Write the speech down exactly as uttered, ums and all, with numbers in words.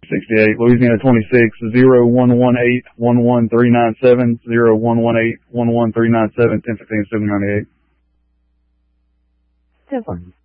sixty-eight, Louisiana twenty-six, zero one one eight, one one three nine seven, zero one one eight, one one three nine seven, ten fifteen, seven ninety-eight. ten